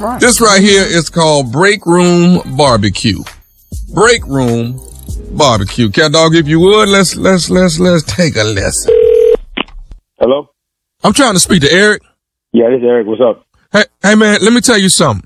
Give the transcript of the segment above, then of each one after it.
Right. This right here is called Break Room Barbecue. Break Room Barbecue. Cat Dog, if you would, let's take a lesson. Hello? I'm trying to speak to Eric. Yeah, this is Eric. What's up? Hey man, let me tell you something.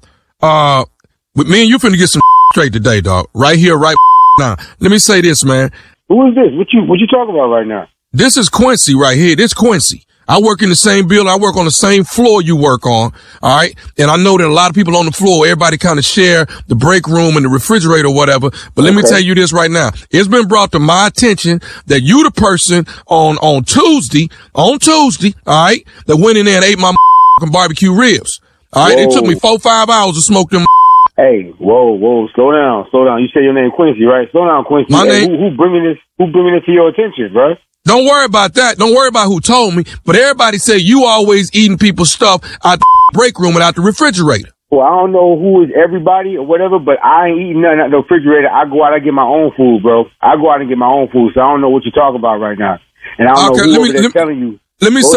With me and you finna get some straight today, dog. Right here, right now. Let me say this, man. Who is this? What you talking about right now? This is Quincy right here. This Quincy. I work in the same building. I work on the same floor you work on. All right. And I know that a lot of people on the floor, everybody kind of share the break room and the refrigerator or whatever. But let me tell you this right now. It's been brought to my attention that you the person on Tuesday, all right, that went in there and ate my barbecue ribs. All right. Whoa. It took me 4-5 hours to smoke them. Hey, whoa, slow down. You say your name Quincy, right? Slow down, Quincy. My name. Who bringing this to your attention, bro? Don't worry about that. Don't worry about who told me. But everybody said you always eating people's stuff out the break room and out the refrigerator. Well, I don't know who is everybody or whatever, but I ain't eating nothing out the refrigerator. I go out and get my own food, bro. I go out and get my own food, so I don't know what you're talking about right now. And I don't know who over there telling you. Let me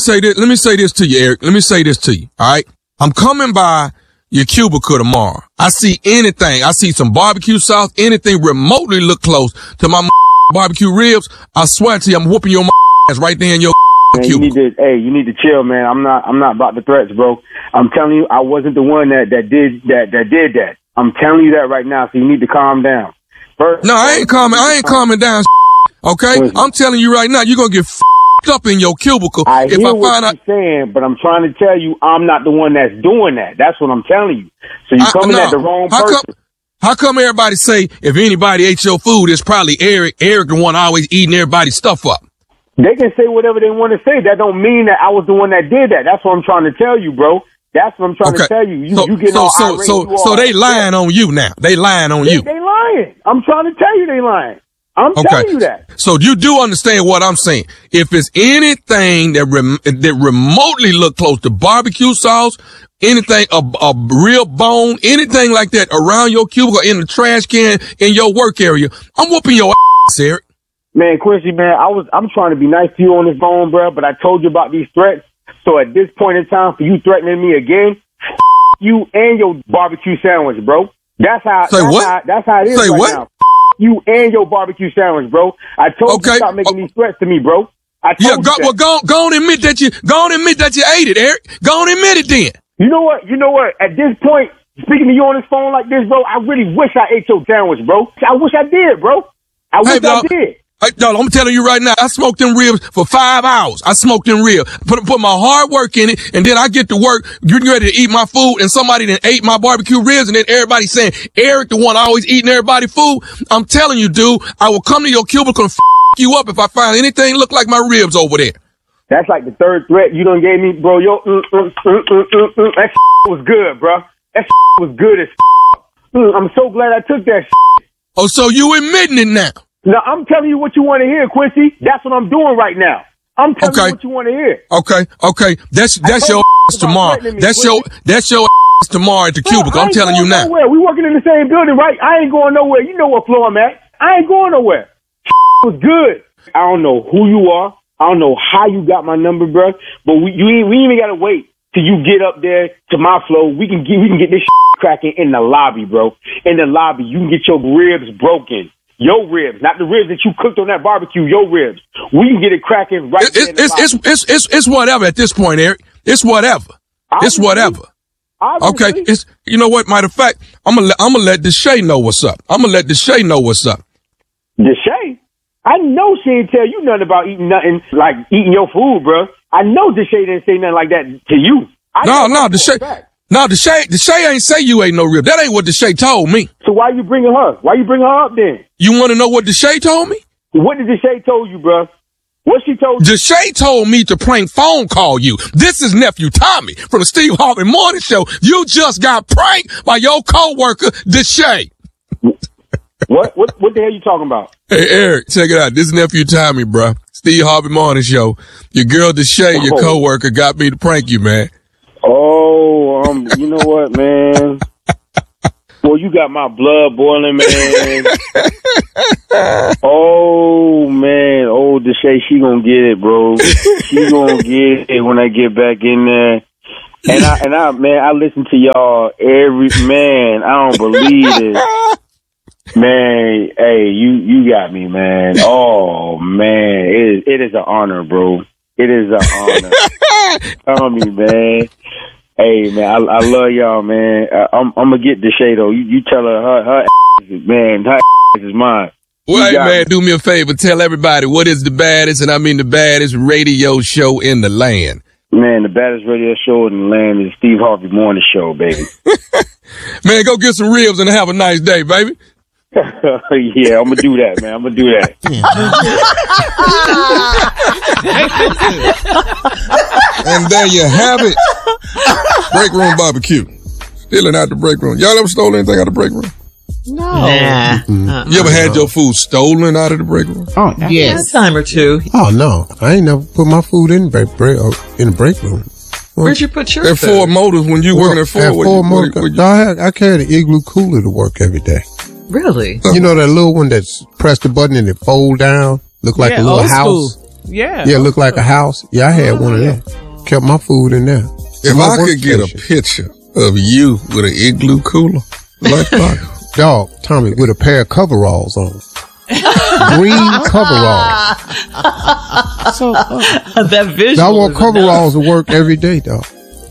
say this to you, Eric. Let me say this to you. All right. I'm coming by your cubicle tomorrow. I see anything. I see some barbecue sauce, anything remotely look close to my barbecue ribs. I swear to you, I'm whooping your ass right there in your cubicle. You need to chill, man. I'm not about the threats, bro. I'm telling you, I wasn't the one that did that. I'm telling you that right now, so you need to calm down. No, I ain't calming down, okay? I'm telling you right now, you're gonna get up in your cubicle. I hear what you're saying, but I'm trying to tell you, I'm not the one that's doing that. That's what I'm telling you. So you're coming at the wrong person. How come everybody say if anybody ate your food, it's probably Eric? Eric the one always eating everybody's stuff up. They can say whatever they want to say. That don't mean that I was the one that did that. That's what I'm trying to tell you, bro. That's what I'm trying to tell you. You get all irate. So they lying on you now. They lying on you. They lying. I'm trying to tell you they lying. I'm telling you that. So you do understand what I'm saying. If it's anything that remotely look close to barbecue sauce, anything, a real bone, anything like that around your cubicle, in the trash can, in your work area, I'm whooping your ass, Eric. Man, Quincy, man, I'm trying to be nice to you on this phone, bro, but I told you about these threats. So at this point in time, for you threatening me again, you and your barbecue sandwich, bro. That's how it is right now. You and your barbecue sandwich, bro. I told you stop making these threats to me, bro. Go on admit that you ate it, Eric. Go on admit it then. You know what? At this point, speaking to you on this phone like this, bro, I really wish I ate your sandwich, bro. I wish I did, bro. I did. Hey, dog, I'm telling you right now, I smoked them ribs for 5 hours. I smoked them ribs, put my hard work in it, and then I get to work, getting ready to eat my food, and somebody then ate my barbecue ribs, and then everybody saying, Eric, the one always eating everybody's food. I'm telling you, dude, I will come to your cubicle and you up if I find anything look like my ribs over there. That's like the third threat you done gave me, bro. That was good, bro. That was good as I'm so glad I took that. Oh, so you admitting it now? No, I'm telling you what you want to hear, Quincy. That's what I'm doing right now. I'm telling you what you want to hear. Okay. That's your ass tomorrow. That's your ass tomorrow at the cubicle. I'm telling you now. We working in the same building, right? I ain't going nowhere. You know what floor I'm at. I ain't going nowhere. Was good. I don't know who you are. I don't know how you got my number, bro. But we even gotta wait till you get up there to my floor. We can get this cracking in the lobby, bro. In the lobby, you can get your ribs broken. Your ribs, not the ribs that you cooked on that barbecue. Your ribs. We can get it cracking right. It's whatever at this point, Eric. It's whatever. It's whatever. Obviously. Okay. It's, you know what? Matter of fact, I'm gonna let Deshae know what's up. Deshae? I know she didn't tell you nothing about eating nothing like eating your food, bro. I know Deshae didn't say nothing like that to you. Deshae ain't say you ate no rib. That ain't what Deshae told me. So why you bringing her? Why you bringing her up then? You want to know what Deshae told me? What did Deshae told you, bro? What she told you? Deshae told me to prank phone call you. This is nephew Tommy from the Steve Harvey Morning Show. You just got pranked by your coworker Deshae. What the hell you talking about? Hey, Eric, check it out. This is nephew Tommy, bro. Steve Harvey Morning Show. Your girl Deshae, your coworker, got me to prank you, man. Oh, you know what, man? Well, you got my blood boiling, man. Oh, man. Oh, Deshae, she gonna get it, bro. She gonna get it when I get back in there. And I listen to y'all man. I don't believe it. Man, hey, you got me, man. Oh, man. It is an honor, bro. It is an honor. Tell me, man. Hey, man, I love y'all, man. I'm going to get Deshae, though. You tell her man, her is mine. Well, hey, man, do me a favor. Tell everybody what is the baddest, and I mean the baddest radio show in the land. Man, the baddest radio show in the land is Steve Harvey Morning Show, baby. Man, go get some ribs and have a nice day, baby. Yeah, I'm going to do that, man. I'm going to do that. And there you have it. Break room barbecue. Stealing out the break room. Y'all ever stole anything out of the break room? No. Nah. You ever had your food stolen out of the break room? Oh, yes. A time or two. Oh, no. I ain't never put my food in the break room. Well, where'd you put your at food? Ford Motors when you working at Ford? At Ford Motors. I carried an Igloo cooler to work every day. Really? You know that little one that's press the button and it fold down? Look like a little house? School. Yeah. Yeah, look like a house. Yeah, I had one of them. Kept my food in there. If I could get a picture of you with an Igloo cooler, like dog, Tommy, with a pair of coveralls on. Green coveralls. So, that visual. I wore coveralls to work every day, dog.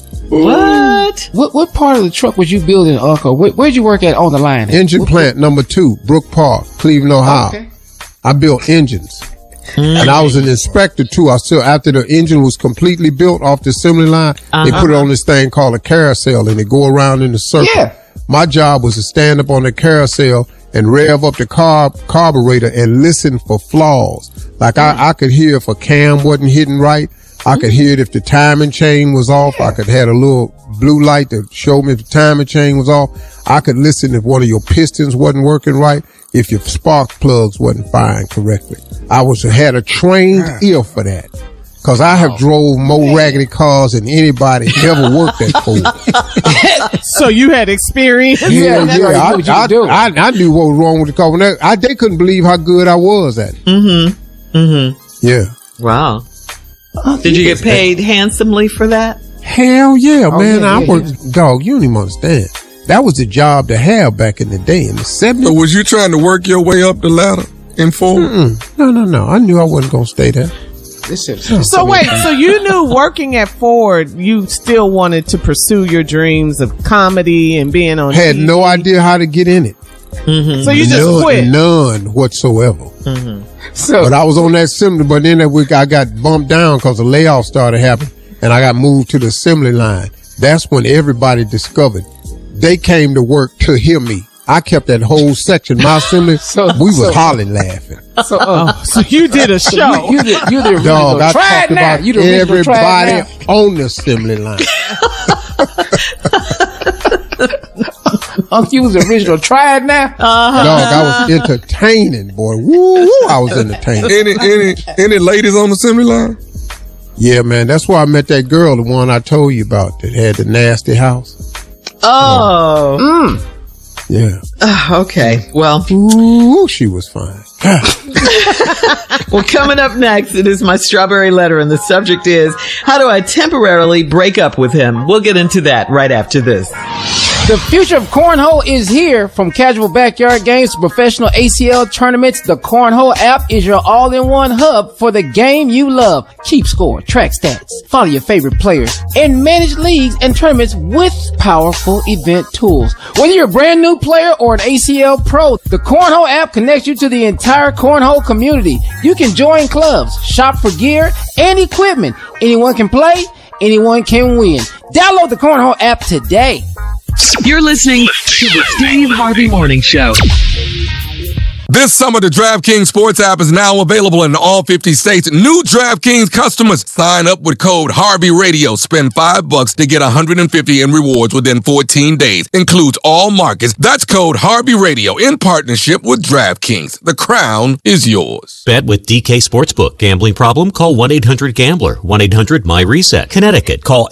What part of the truck was you building, Uncle? Where'd you work at on the line? Engine plant number 2, Brook Park, Cleveland, Ohio. Okay. I built engines. And I was an inspector too. After the engine was completely built off the assembly line, they put it on this thing called a carousel and they go around in a circle. Yeah. My job was to stand up on the carousel and rev up the carburetor and listen for flaws. Like I could hear if a cam wasn't hitting right. I could hear it if the timing chain was off. I could have a little blue light that showed me if the timing chain was off. I could listen if one of your pistons wasn't working right, if your spark plugs wasn't firing correctly. I had a trained ear for that. Cause I have drove more raggedy cars than anybody ever worked at Ford. So you had experience? Yeah. I knew what was wrong with the car. They couldn't believe how good I was at it. Mm-hmm. Mm-hmm. Yeah. Wow. Did you get paid handsomely for that? Hell yeah, man. I worked, dog, you don't even understand. That was the job to have back in the day in the 70s. So was you trying to work your way up the ladder in Ford? No. I knew I wasn't going to stay there. So wait, so you knew working at Ford, you still wanted to pursue your dreams of comedy and being on Had TV. no idea how to get in it. Mm-hmm. So you just quit? None whatsoever. Mm-hmm. But I was on that assembly, but then that week I got bumped down because the layoff started happening and I got moved to the assembly line. That's when everybody discovered they came to work to hear me. I kept that whole section, my assembly. We was hollering laughing. So you did a show. You did dog, I talked about everybody on the assembly line. You was the original tried now? Dog, I was entertaining, boy. Woo, I was entertaining. Any ladies on the assembly line? Yeah, man. That's where I met that girl, the one I told you about that had the nasty house. Oh. Yeah. Okay. Well. Ooh, she was fine. Well, coming up next, it is my strawberry letter, and the subject is, how do I temporarily break up with him? We'll get into that right after this. The future of cornhole is here. From casual backyard games to professional ACL tournaments, the Cornhole app is your all-in-one hub for the game you love. Keep score, track stats, follow your favorite players, and manage leagues and tournaments with powerful event tools. Whether you're a brand new player or an ACL pro, the Cornhole app connects you to the entire cornhole community. You can join clubs, shop for gear and equipment. Anyone can play, anyone can win. Download the Cornhole app today. You're listening to the Steve Harvey Morning Show. This summer, the DraftKings Sports app is now available in all 50 states. New DraftKings customers sign up with code Harvey Radio. Spend $5 to get $150 in rewards within 14 days. Includes all markets. That's code Harvey Radio in partnership with DraftKings. The crown is yours. Bet with DK Sportsbook. Gambling problem? Call 1-800-GAMBLER. 1-800-MY-RESET. Connecticut. Call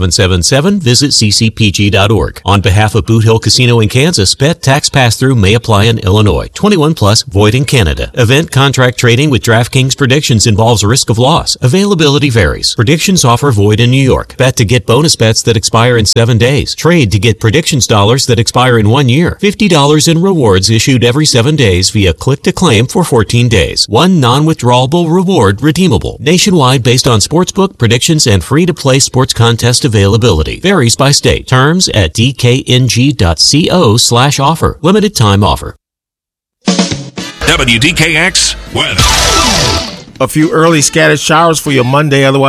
888-789-7777. Visit ccpg.org. On behalf of Boot Hill Casino in Kansas, bet tax pass-through may apply. apply in Illinois. 21 plus, void in Canada. Event contract trading with DraftKings Predictions involves risk of loss. Availability varies. Predictions offer void in New York. Bet to get bonus bets that expire in 7 days. Trade to get predictions dollars that expire in 1 year. $50 in rewards issued every 7 days via click to claim for 14 days. One non-withdrawable reward redeemable. Nationwide based on sportsbook, predictions, and free-to-play sports contest availability. Varies by state. Terms at dkng.co/offer. Limited time offer. WDKX weather. A few early scattered showers for your Monday, otherwise